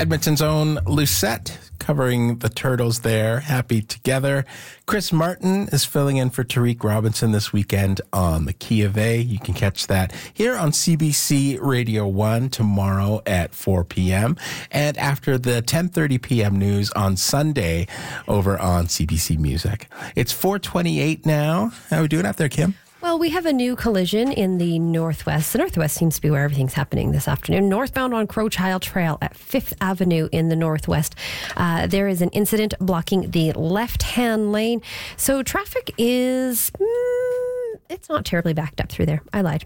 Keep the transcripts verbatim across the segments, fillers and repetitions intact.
Edmonton's own Lucette covering the Turtles there. Happy together. Chris Martin is filling in for Tariq Robinson this weekend on the Key of A. You can catch that here on C B C Radio one tomorrow at four p.m. and after the ten thirty p.m. news on Sunday over on C B C Music. It's four twenty-eight now. How are we doing out there, Kim? Well, we have a new collision in the Northwest. The Northwest seems to be where everything's happening this afternoon. Northbound on Crowchild Trail at Fifth Avenue in the Northwest. Uh, there is an incident blocking the left-hand lane. So traffic is... Mm, it's not terribly backed up through there. I lied.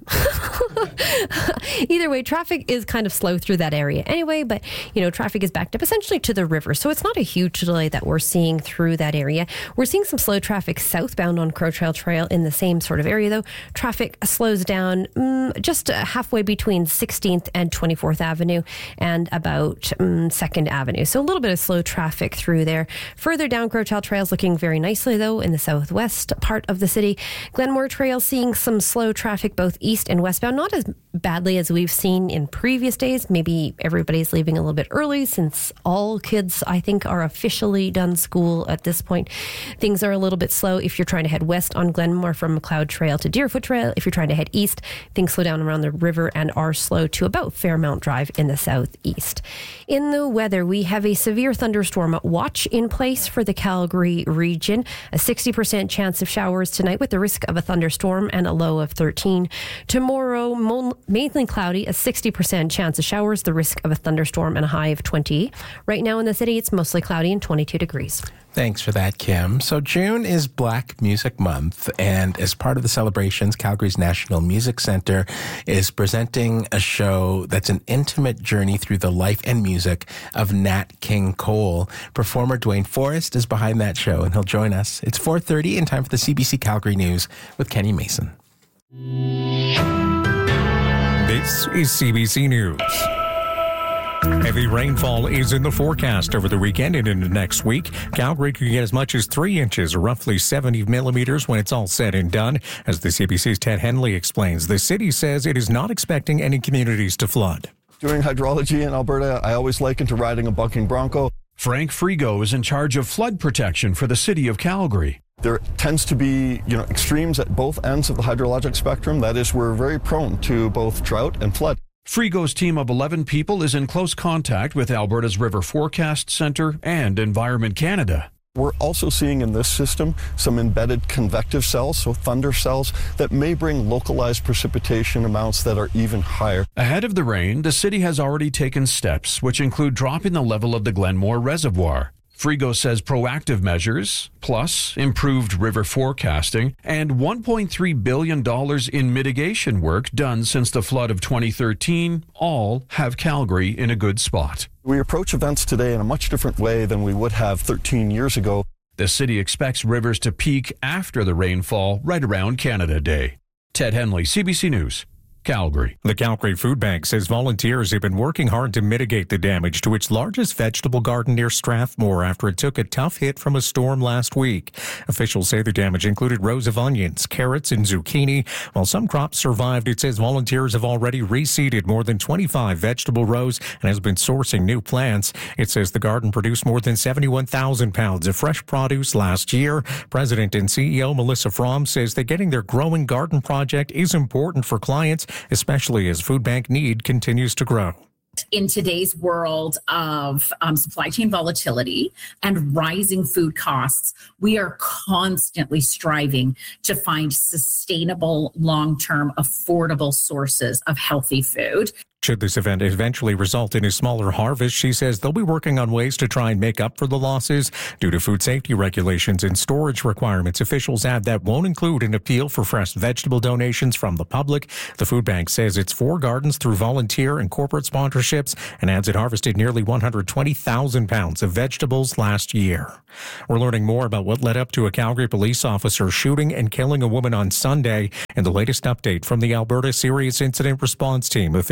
Either way, traffic is kind of slow through that area anyway, but, you know, traffic is backed up essentially to the river. So it's not a huge delay that we're seeing through that area. We're seeing some slow traffic southbound on Crowchild Trail in the same sort of area, though. Traffic slows down um, just uh, halfway between sixteenth and twenty-fourth Avenue and about um, second Avenue. So a little bit of slow traffic through there. Further down Crowchild Trail is looking very nicely, though, in the southwest part of the city. Glenmore Trail seeing some slow traffic both east and westbound, not as badly as we've seen in previous days. Maybe everybody's leaving a little bit early since all kids, I think, are officially done school at this point. Things are a little bit slow if you're trying to head west on Glenmore from McLeod Trail to Deerfoot Trail. If you're trying to head east, things slow down around the river and are slow to about Fairmount Drive in the southeast. In the weather, we have a severe thunderstorm watch in place for the Calgary region. A sixty percent chance of showers tonight with the risk of a thunderstorm and a low of thirteen. Tomorrow, mainly cloudy, a sixty percent chance of showers, the risk of a thunderstorm and a high of twenty. Right now in the city, it's mostly cloudy and twenty-two degrees. Thanks for that, Kim. So June is Black Music Month, and as part of the celebrations, Calgary's National Music Centre is presenting a show that's an intimate journey through the life and music of Nat King Cole. Performer Dwayne Forrest is behind that show, and he'll join us. It's four thirty in time for the C B C Calgary News with Kenny Mason. This is C B C News. Heavy rainfall is in the forecast over the weekend and into next week. Calgary could get as much as three inches, or roughly seventy millimeters, when it's all said and done. As the C B C's Ted Henley explains, the city says it is not expecting any communities to flood. Doing hydrology in Alberta, I always liken to riding a bucking bronco. Frank Frigo is in charge of flood protection for the city of Calgary. There tends to be, you know, extremes at both ends of the hydrologic spectrum. That is, we're very prone to both drought and flood. Frigo's team of eleven people is in close contact with Alberta's River Forecast Centre and Environment Canada. We're also seeing in this system some embedded convective cells, so thunder cells, that may bring localized precipitation amounts that are even higher. Ahead of the rain, the city has already taken steps, which include dropping the level of the Glenmore Reservoir. Frigo says proactive measures, plus improved river forecasting, and one point three billion dollars in mitigation work done since the flood of twenty thirteen, all have Calgary in a good spot. We approach events today in a much different way than we would have thirteen years ago. The city expects rivers to peak after the rainfall right around Canada Day. Ted Henley, C B C News, Calgary. The Calgary Food Bank says volunteers have been working hard to mitigate the damage to its largest vegetable garden near Strathmore after it took a tough hit from a storm last week. Officials say the damage included rows of onions, carrots, and zucchini. While some crops survived, it says volunteers have already reseeded more than twenty-five vegetable rows and has been sourcing new plants. It says the garden produced more than seventy-one thousand pounds of fresh produce last year. President and C E O Melissa Fromm says that getting their growing garden project is important for clients, especially as food bank need continues to grow. In today's world of um, supply chain volatility and rising food costs, we are constantly striving to find sustainable, long-term, affordable sources of healthy food. Should this event eventually result in a smaller harvest, she says they'll be working on ways to try and make up for the losses. Due to food safety regulations and storage requirements, officials add that won't include an appeal for fresh vegetable donations from the public. The food bank says it's four gardens through volunteer and corporate sponsorships and adds it harvested nearly one hundred twenty thousand pounds of vegetables last year. We're learning more about what led up to a Calgary police officer shooting and killing a woman on Sunday. And the latest update from the Alberta Serious Incident Response Team, officials say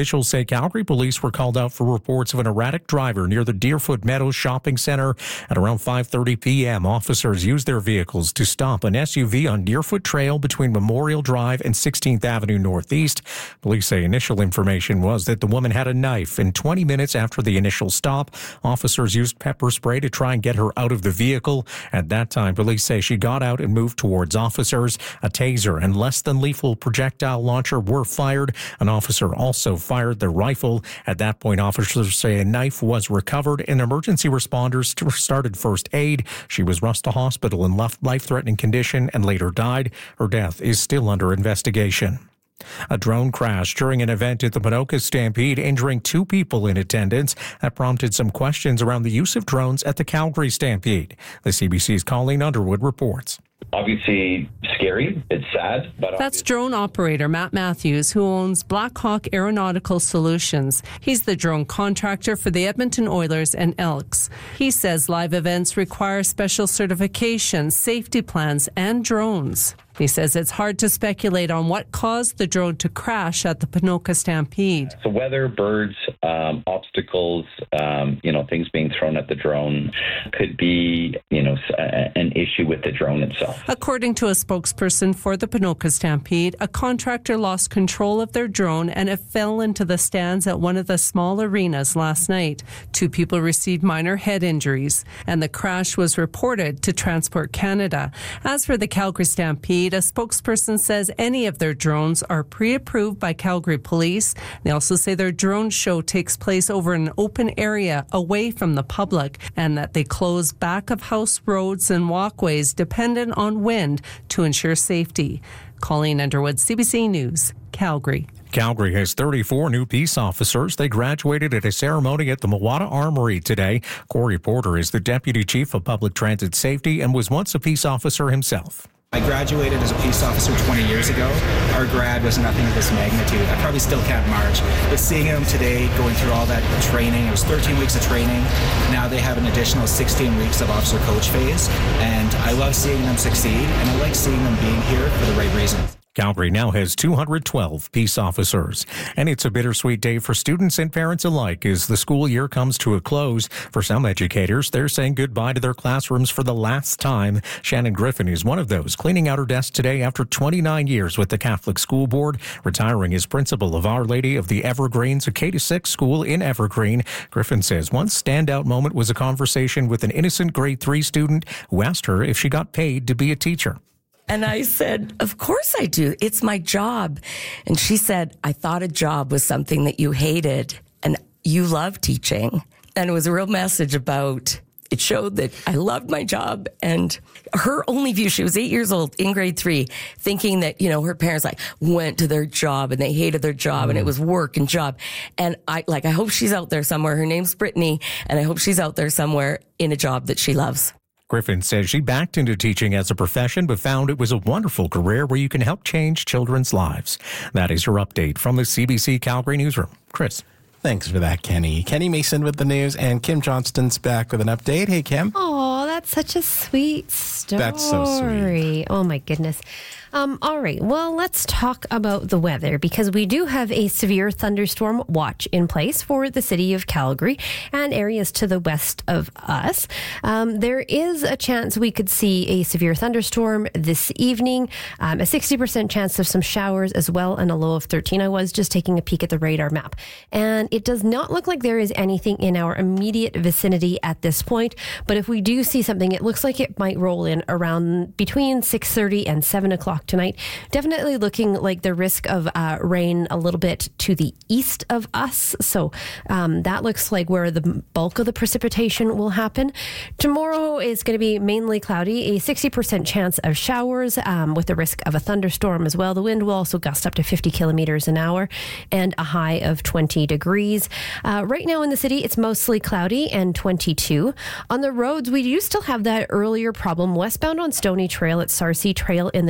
say Calgary police were called out for reports of an erratic driver near the Deerfoot Meadows Shopping Centre. At around five thirty p.m., officers used their vehicles to stop an S U V on Deerfoot Trail between Memorial Drive and sixteenth Avenue Northeast. Police say initial information was that the woman had a knife, and twenty minutes after the initial stop, officers used pepper spray to try and get her out of the vehicle. At that time, police say she got out and moved towards officers. A taser and less than lethal projectile launcher were fired. An officer also fired the rifle. At that point, officers say a knife was recovered and emergency responders started first aid. She was rushed to hospital in life-threatening condition and later died. Her death is still under investigation. A drone crash during an event at the Ponoka Stampede, injuring two people in attendance. That prompted some questions around the use of drones at the Calgary Stampede. The C B C's Colleen Underwood reports. Obviously scary, it's sad, but that's drone operator Matt Matthews, who owns Blackhawk Aeronautical Solutions. He's the drone contractor for the Edmonton Oilers and Elks. He says live events require special certifications, safety plans, and drones. He says it's hard to speculate on what caused the drone to crash at the Ponoka Stampede. So weather, birds, um, obstacles, um, you know, things being thrown at the drone could be, you know, an issue with the drone itself. According to a spokesperson for the Ponoka Stampede, a contractor lost control of their drone and it fell into the stands at one of the small arenas last night. Two people received minor head injuries, and the crash was reported to Transport Canada. As for the Calgary Stampede, a spokesperson says any of their drones are pre-approved by Calgary Police. They also say their drone show takes place over an open area away from the public, and that they close back-of-house roads and walkways dependent on wind to ensure safety. Colleen Underwood, C B C News, Calgary. Calgary has thirty-four new peace officers. They graduated at a ceremony at the Mawata Armory today. Corey Porter is the Deputy Chief of Public Transit Safety and was once a peace officer himself. I graduated as a peace officer twenty years ago. Our grad was nothing of this magnitude. I probably still can't march. But seeing them today, going through all that training, it was thirteen weeks of training. Now they have an additional sixteen weeks of officer coach phase. And I love seeing them succeed, and I like seeing them being here for the right reasons. Calgary now has two hundred twelve peace officers. And it's a bittersweet day for students and parents alike as the school year comes to a close. For some educators, they're saying goodbye to their classrooms for the last time. Shannon Griffin is one of those, cleaning out her desk today after twenty-nine years with the Catholic School Board, retiring as principal of Our Lady of the Evergreens, a K to six school in Evergreen. Griffin says one standout moment was a conversation with an innocent grade three student who asked her if she got paid to be a teacher. And I said, of course I do. It's my job. And she said, I thought a job was something that you hated and you love teaching. And it was a real message about, it showed that I loved my job. And her only view, she was eight years old in grade three, thinking that, you know, her parents like went to their job and they hated their job mm. and it was work and job. And I like, I hope she's out there somewhere. Her name's Brittany. And I hope she's out there somewhere in a job that she loves. Griffin says she backed into teaching as a profession, but found it was a wonderful career where you can help change children's lives. That is your update from the C B C Calgary Newsroom. Chris. Thanks for that, Kenny. Kenny Mason with the news, and Kim Johnston's back with an update. Hey, Kim. Oh, that's such a sweet story. That's so sweet. Oh, my goodness. Um, all right. Well, let's talk about the weather because we do have a severe thunderstorm watch in place for the city of Calgary and areas to the west of us. Um, there is a chance we could see a severe thunderstorm this evening, um, a sixty percent chance of some showers as well, and a low of thirteen. I was just taking a peek at the radar map, and it does not look like there is anything in our immediate vicinity at this point. But if we do see something, it looks like it might roll in around between six thirty and seven o'clock tonight. Definitely looking like the risk of uh, rain a little bit to the east of us. So um, that looks like where the bulk of the precipitation will happen. Tomorrow is going to be mainly cloudy, a sixty percent chance of showers um, with the risk of a thunderstorm as well. The wind will also gust up to fifty kilometers an hour and a high of twenty degrees. Uh, right now in the city, it's mostly cloudy and twenty-two. On the roads, we do still have that earlier problem westbound on Stony Trail at Sarcee Trail in the northwest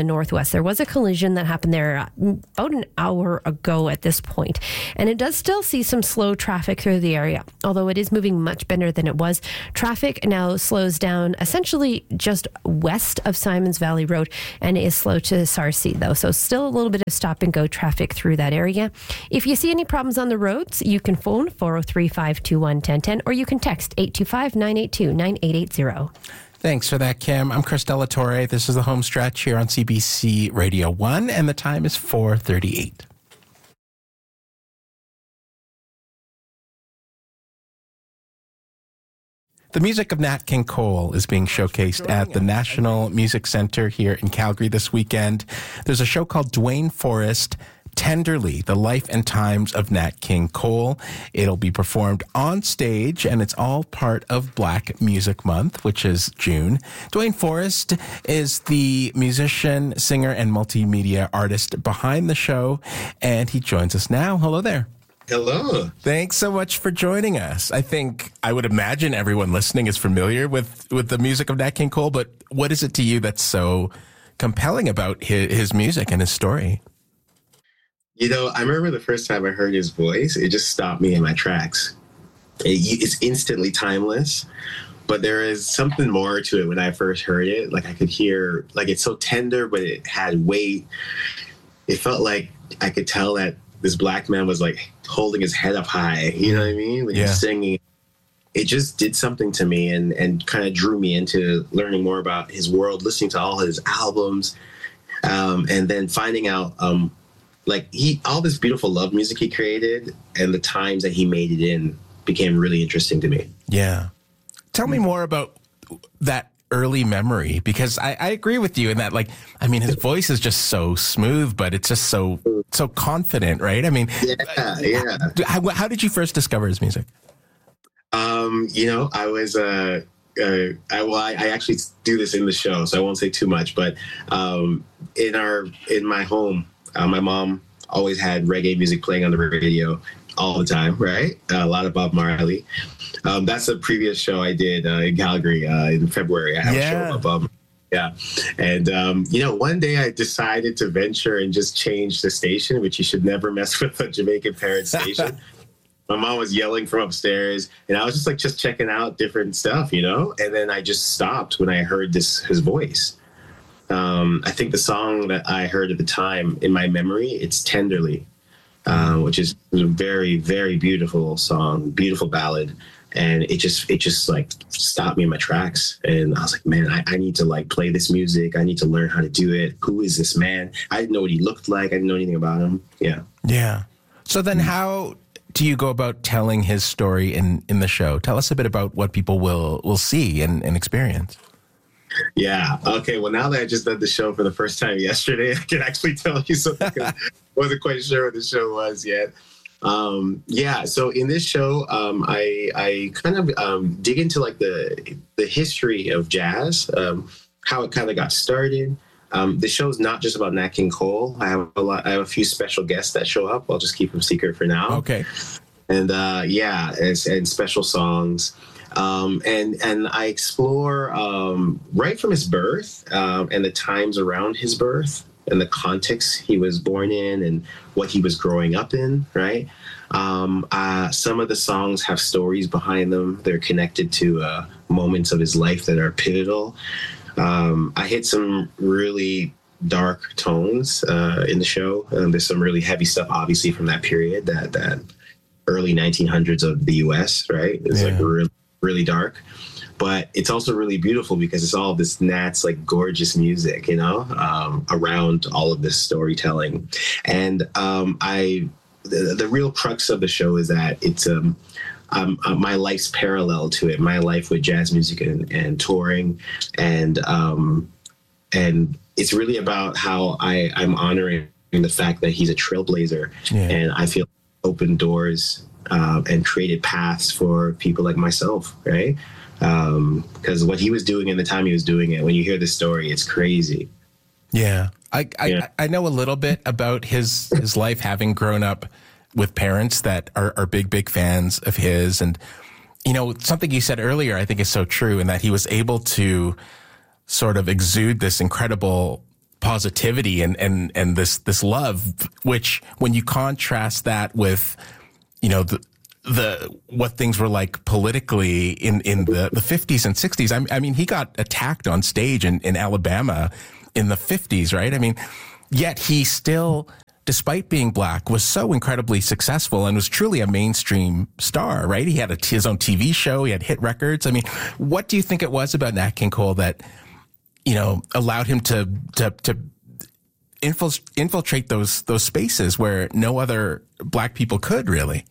us. There was a collision that happened there about an hour ago at this point, and it does still see some slow traffic through the area, although it is moving much better than it was. Traffic now slows down essentially just west of Simons Valley Road and is slow to Sarcee, though. So still a little bit of stop and go traffic through that area. If you see any problems on the roads, you can phone four oh three, five two one, one oh one oh or you can text eight two five, nine eight two, nine eight eight zero. Thanks for that, Kim. I'm Chris Delatorre. This is the home stretch here on C B C Radio one, and the time is four thirty-eight. The music of Nat King Cole is being showcased at the National Music Centre here in Calgary this weekend. There's a show called Dwayne Forrest Tenderly, The Life and Times of Nat King Cole. It'll be performed on stage, and it's all part of Black Music Month, which is June. Dwayne Forrest is the musician, singer, and multimedia artist behind the show, and he joins us now. Hello there. Hello. Thanks so much for joining us. I think, I would imagine everyone listening is familiar with, with the music of Nat King Cole, but what is it to you that's so compelling about his, his music and his story? You know, I remember the first time I heard his voice, it just stopped me in my tracks. It, it's instantly timeless, but there is something more to it when I first heard it. Like I could hear, like it's so tender, but it had weight. It felt like I could tell that this Black man was like holding his head up high, you know what I mean? Like yeah. He's singing. It just did something to me and, and kind of drew me into learning more about his world, listening to all his albums, um, and then finding out um, like he all this beautiful love music he created and the times that he made it in became really interesting to me. Yeah. Tell me more about that early memory, because I, I agree with you in that, like, I mean, his voice is just so smooth, but it's just so, so confident, right? I mean, yeah, yeah. How, how did you first discover his music? Um, you know, I was, uh, uh, I, well, I, I actually do this in the show, so I won't say too much, but um, in our, in my home, uh, my mom always had reggae music playing on the radio all the time, right? Uh, a lot of Bob Marley. Um, that's a previous show I did uh, in Calgary uh, in February. I have yeah. a show about Bob Marley. Yeah. And, um, you know, one day I decided to venture and just change the station, which you should never mess with a Jamaican parent station. My mom was yelling from upstairs, and I was just like, just checking out different stuff, you know? And then I just stopped when I heard this, his voice. Um, I think the song that I heard at the time in my memory, it's Tenderly, uh, which is a very, very beautiful song, beautiful ballad. And it just, it just like stopped me in my tracks. And I was like, man, I, I need to like play this music. I need to learn how to do it. Who is this man? I didn't know what he looked like. I didn't know anything about him. Yeah. Yeah. So then how do you go about telling his story in, in the show? Tell us a bit about what people will, will see and, and experience. Yeah. Okay. Well, now that I just did the show for the first time yesterday, I can actually tell you something. I wasn't quite sure what the show was yet. Um, yeah. So in this show, um, I, I kind of um, dig into like the the history of jazz, um, how it kind of got started. Um, the show's not just about Nat King Cole. I have a lot. I have a few special guests that show up. I'll just keep them secret for now. Okay. And uh, yeah, and, and special songs. Um, and and I explore um, right from his birth um, and the times around his birth and the context he was born in and what he was growing up in, right? Um, uh, some of the songs have stories behind them. They're connected to uh, moments of his life that are pivotal. Um, I hit some really dark tones uh, in the show. Um, there's some really heavy stuff, obviously, from that period, that, that early nineteen hundreds of the U S, right? It's yeah. like really, really dark. But it's also really beautiful because it's all this Nat's like gorgeous music, you know, um, around all of this storytelling. And um, I, the, the real crux of the show is that it's um, um, uh, my life's parallel to it, my life with jazz music and, and touring. And um, and it's really about how I, I'm honoring the fact that he's a trailblazer. Yeah. And I feel open doors uh, and created paths for people like myself, right? Um, because what he was doing in the time he was doing it, when you hear the story, it's crazy. Yeah. I, I, yeah. I know a little bit about his, his life, having grown up with parents that are, are big, big fans of his. And, you know, something you said earlier, I think is so true, in that he was able to sort of exude this incredible positivity and, and, and this, this love, which when you contrast that with, you know, the, the, what things were like politically in, in the, the fifties and sixties. I, I mean, he got attacked on stage in, in Alabama in the fifties, right? I mean, yet he still, despite being black, was so incredibly successful and was truly a mainstream star, right? He had a, his own T V show. He had hit records. I mean, what do you think it was about Nat King Cole that, you know, allowed him to, to, to infiltrate those, those spaces where no other black people could really?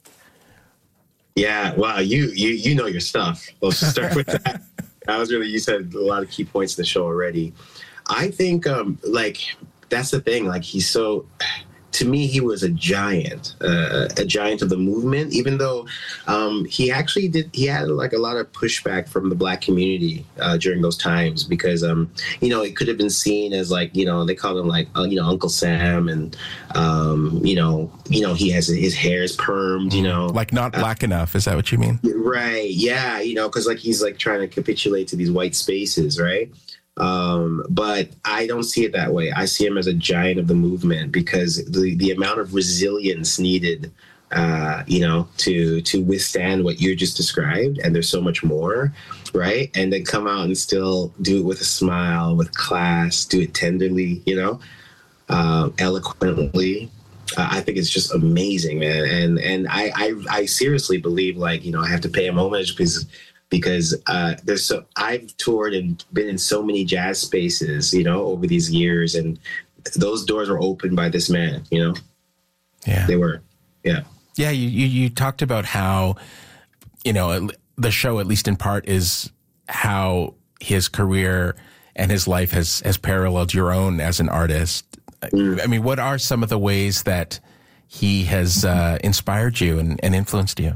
Yeah. Wow. You, you, you know your stuff. Let's start with that. That was really, you said a lot of key points in the show already. I think, um, like, that's the thing. Like, he's so, to me, he was a giant, uh, a giant of the movement, even though um, he actually did, he had like a lot of pushback from the black community uh, during those times because, um, you know, it could have been seen as like, you know, they call him like, uh, you know, Uncle Sam and, um, you know, you know, he has his hair is permed, you know. Like not black uh, enough. Is that what you mean? Right. Yeah. You know, because like he's like trying to capitulate to these white spaces, right? Um, but I don't see it that way. I see him as a giant of the movement because the, the amount of resilience needed, uh, you know, to, to withstand what you just described. And there's so much more, right? And then come out and still do it with a smile, with class, do it tenderly, you know, uh, eloquently. Uh, I think it's just amazing, man. And, and I, I, I seriously believe like, you know, I have to pay him homage because because uh, there's so I've toured and been in so many jazz spaces, you know, over these years, and those doors were opened by this man, you know. Yeah, they were. Yeah, yeah. You you, you talked about how, you know, the show, at least in part, is how his career and his life has has paralleled your own as an artist. Mm. I mean, what are some of the ways that he has uh, inspired you and, and influenced you?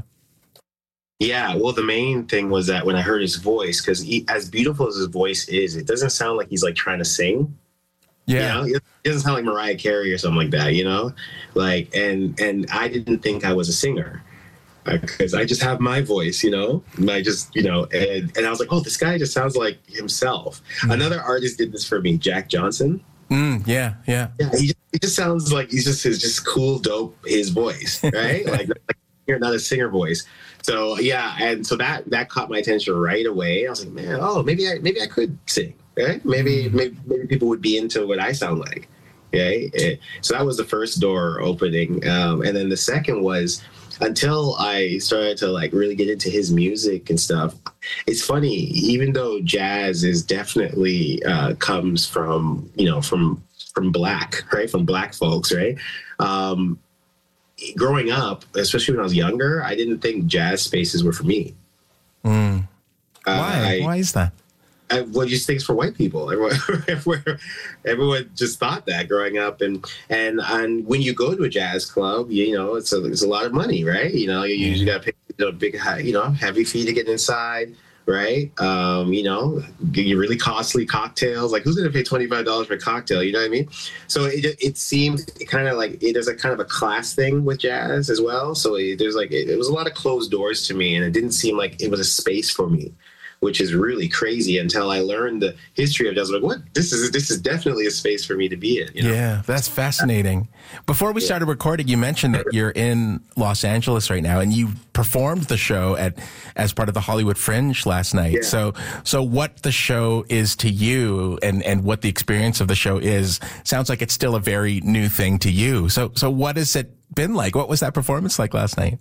Yeah, well, the main thing was that when I heard his voice, because as beautiful as his voice is, it doesn't sound like he's like trying to sing. Yeah, you know? It doesn't sound like Mariah Carey or something like that, you know. Like, and and I didn't think I was a singer because I just have my voice, you know. And I just, you know, and and I was like, oh, this guy just sounds like himself. Mm. Another artist did this for me, Jack Johnson. Mm, yeah, yeah, yeah. He just, he just sounds like he's just his just cool, dope, his voice, right? like, like you're not a singer voice. So yeah, and so that that caught my attention right away. I was like, man, oh, maybe I maybe I could sing, right? Maybe mm-hmm. maybe, maybe people would be into what I sound like, okay? So that was the first door opening, um, and then the second was until I started to like really get into his music and stuff. It's funny, even though jazz is definitely uh, comes from you know from from black, right? From black folks, right? Um, growing up, especially when I was younger, I didn't think jazz spaces were for me. Mm. Why? Uh, I, Why is that? I, well, just things for white people. Everyone, everyone, everyone just thought that growing up, and and and when you go to a jazz club, you, you know, it's a it's a lot of money, right? You know, you mm. usually got to pay you know, big, you know, heavy fee to get inside. Right. Um, you know, get really costly cocktails. Like, who's going to pay twenty-five dollars for a cocktail? You know what I mean? So it it seemed kind of like it, there's a kind of a class thing with jazz as well. So it, there's like it, it was a lot of closed doors to me, and it didn't seem like it was a space for me, which is really crazy until I learned the history of jazz. Like, what? This is this is definitely a space for me to be in. You know? Yeah, that's fascinating. Before we started recording, you mentioned that you're in Los Angeles right now, and you performed the show at as part of the Hollywood Fringe last night. Yeah. So, so what the show is to you, and and what the experience of the show is, sounds like it's still a very new thing to you. So, so what has it been like? What was that performance like last night?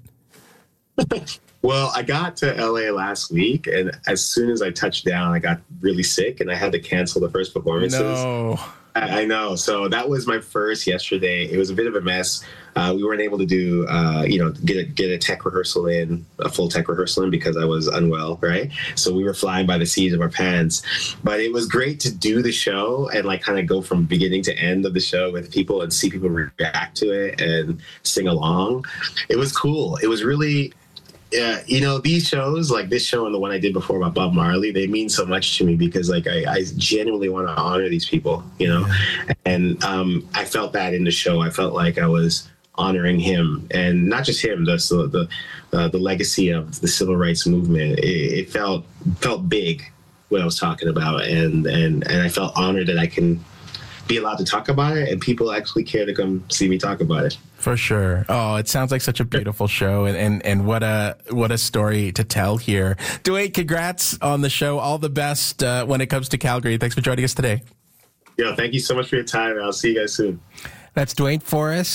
Well, I got to L A last week, and as soon as I touched down, I got really sick, and I had to cancel the first performances. No. I, I know. So that was my first yesterday. It was a bit of a mess. Uh, we weren't able to do, uh, you know, get a, get a tech rehearsal in, a full tech rehearsal in because I was unwell, right? So we were flying by the seat of our pants. But it was great to do the show and like kind of go from beginning to end of the show with people and see people react to it and sing along. It was cool. It was really... Yeah, you know, these shows, like this show and the one I did before about Bob Marley, they mean so much to me because, like, I, I genuinely want to honor these people, you know? Yeah. And um, I felt that in the show. I felt like I was honoring him, and not just him, the the uh, the legacy of the civil rights movement. It, it felt felt big what I was talking about, and and and I felt honored that I can be allowed to talk about it, and people actually care to come see me talk about it. For sure. Oh, it sounds like such a beautiful show, and, and, and what a what a story to tell here. Dwayne, congrats on the show. All the best uh, when it comes to Calgary. Thanks for joining us today. Yo, thank you so much for your time. I'll see you guys soon. That's Dwayne Forrest.